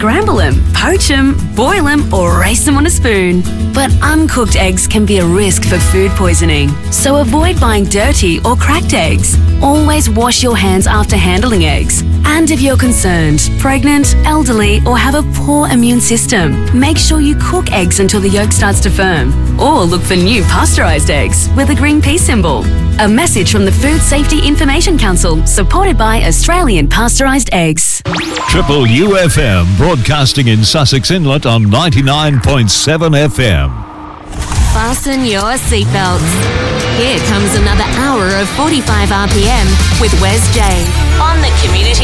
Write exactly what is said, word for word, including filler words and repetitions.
scramble them, poach them, boil them, or race them on a spoon. But uncooked eggs can be a risk for food poisoning, so avoid buying dirty or cracked eggs. Always wash your hands after handling eggs. And if you're concerned, pregnant, elderly, or have a poor immune system, make sure you cook eggs until the yolk starts to firm. Or look for new pasteurised eggs with a green pea symbol. A message from the Food Safety Information Council, supported by Australian Pasteurised Eggs. Triple U F M, broadcasting in Sussex Inlet on ninety-nine point seven F M. Fasten your seatbelts. Here comes another hour of forty-five R P M with Wes J on the Community